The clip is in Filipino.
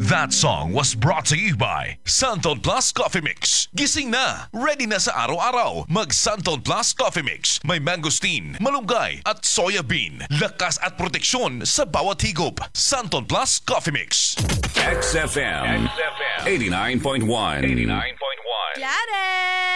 That song was brought to you by Santon Plus Coffee Mix. Gising na, ready na sa araw-araw. Mag Santon Plus Coffee Mix. May mangosteen, malunggay at soya bean. Lakas at proteksyon sa bawat higop. Santon Plus Coffee Mix. XFM 89.1. Claret!